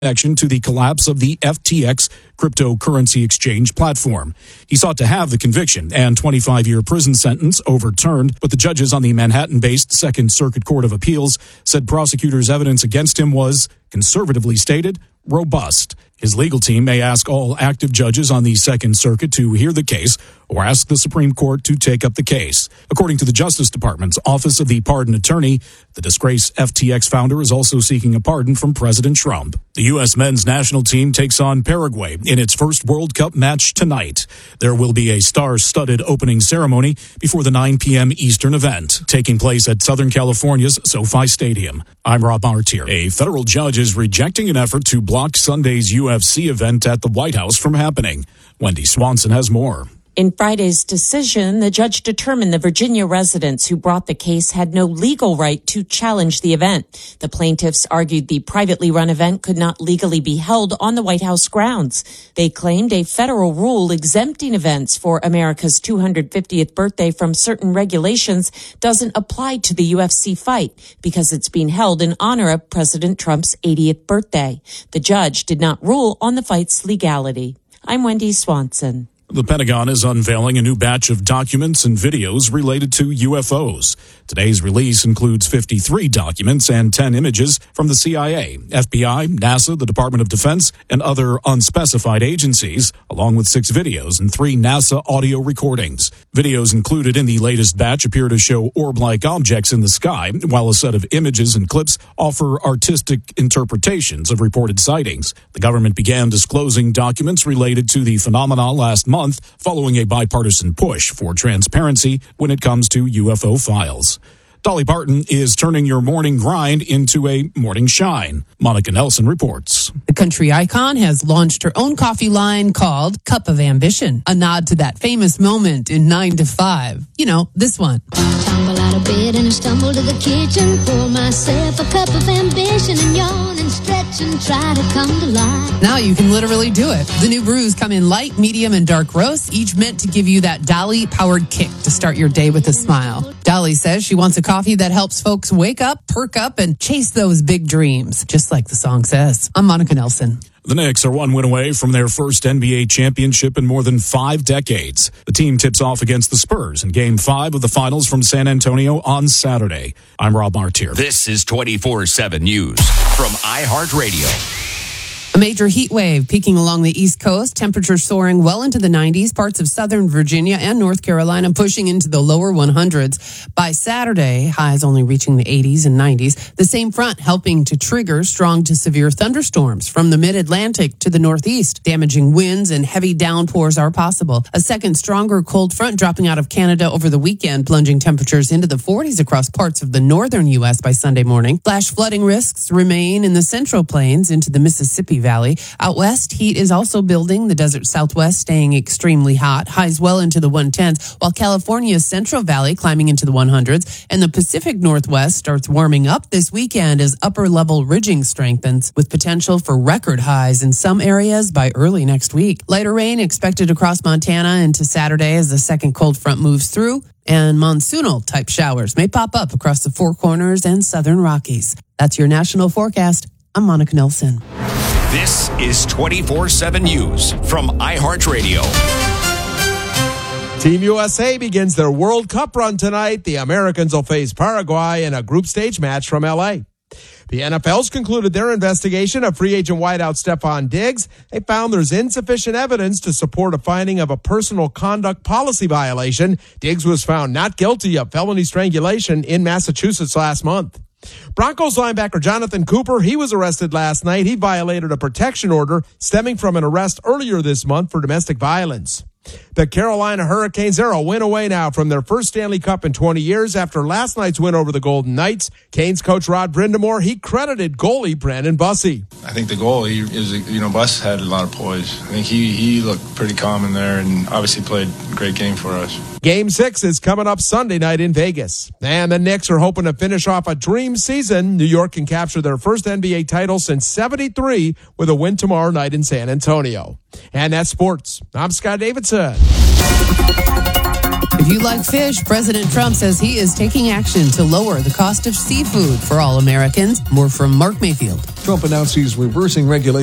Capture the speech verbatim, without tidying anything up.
connection to the collapse of the F T X cryptocurrency exchange platform. He sought to have the conviction and twenty-five-year prison sentence overturned, but the judges on the Manhattan-based Second Circuit Court of Appeals said prosecutors' evidence against him was, conservatively stated, robust. His legal team may ask all active judges on the Second Circuit to hear the case or ask the Supreme Court to take up the case. According to the Justice Department's Office of the Pardon Attorney, the disgraced F T X founder is also seeking a pardon from President Trump. The U S men's national team takes on Paraguay in its first World Cup match tonight. There will be a star-studded opening ceremony before the nine p.m. Eastern event, taking place at Southern California's SoFi Stadium. I'm Rob Martier. A federal judge is rejecting an effort to block Sunday's U F C event at the White House from happening. Wendy Swanson has more. In Friday's decision, the judge determined the Virginia residents who brought the case had no legal right to challenge the event. The plaintiffs argued the privately run event could not legally be held on the White House grounds. They claimed a federal rule exempting events for America's two hundred fiftieth birthday from certain regulations doesn't apply to the U F C fight because it's being held in honor of President Trump's eightieth birthday. The judge did not rule on the fight's legality. I'm Wendy Swanson. The Pentagon is unveiling a new batch of documents and videos related to U F Os. Today's release includes fifty-three documents and ten images from the C I A, F B I, NASA, the Department of Defense, and other unspecified agencies, along with six videos and three NASA audio recordings. Videos included in the latest batch appear to show orb-like objects in the sky, while a set of images and clips offer artistic interpretations of reported sightings. The government began disclosing documents related to the phenomena last month, following a bipartisan push for transparency when it comes to U F O files. Dolly Parton is turning your morning grind into a morning shine. Monica Nelson reports. The country icon has launched her own coffee line called Cup of Ambition, a nod to that famous moment in nine to five. You know, this one. Tumble out of bed and stumble to the kitchen, pour myself a cup of ambition and yawn and stretch and try to come to life. Now you can literally do it. The new brews come in light, medium, and dark roasts, each meant to give you that Dolly-powered kick to start your day with a smile. Dolly says she wants a coffee that helps folks wake up, perk up, and chase those big dreams, just like the song says. I'm Monica Nelson. The Knicks are one win away from their first N B A championship in more than five decades. The team tips off against the Spurs in Game five of the Finals from San Antonio on Saturday. I'm Rob Martier. This is twenty-four seven News from iHeartRadio. A major heat wave peaking along the East Coast, temperatures soaring well into the nineties, parts of southern Virginia and North Carolina pushing into the lower hundreds. By Saturday, highs only reaching the eighties and nineties. The same front helping to trigger strong to severe thunderstorms from the mid-Atlantic to the northeast. Damaging winds and heavy downpours are possible. A second stronger cold front dropping out of Canada over the weekend, plunging temperatures into the forties across parts of the northern U S by Sunday morning. Flash flooding risks remain in the central plains into the Mississippi Valley. Out west, heat is also building. The desert southwest staying extremely hot, highs well into the one tens, while California's Central Valley climbing into the hundreds, and the Pacific Northwest starts warming up this weekend as upper-level ridging strengthens, with potential for record highs in some areas by early next week. Lighter rain expected across Montana into Saturday as the second cold front moves through, and monsoonal-type showers may pop up across the Four Corners and Southern Rockies. That's your national forecast. I'm Monica Nelson. This is twenty-four seven News from iHeartRadio. Team U S A begins their World Cup run tonight. The Americans will face Paraguay in a group stage match from L A. The N F L's concluded their investigation of free agent wideout Stephon Diggs. They found there's insufficient evidence to support a finding of a personal conduct policy violation. Diggs was found not guilty of felony strangulation in Massachusetts last month. Broncos linebacker Jonathan Cooper, he was arrested last night. He violated a protection order stemming from an arrest earlier this month for domestic violence. The Carolina Hurricanes are a win away now from their first Stanley Cup in twenty years after last night's win over the Golden Knights. Canes coach Rod Brindamore, he credited goalie Brandon Bussey. I think the goalie is, you know, Buss had a lot of poise. I think he, he looked pretty calm in there and obviously played a great game for us. Game six is coming up Sunday night in Vegas. And the Knicks are hoping to finish off a dream season. New York can capture their first N B A title since seventy-three with a win tomorrow night in San Antonio. And that's sports. I'm Scott Davidson. If you like fish, President Trump says he is taking action to lower the cost of seafood for all Americans. More from Mark Mayfield. Trump announced he's reversing regulations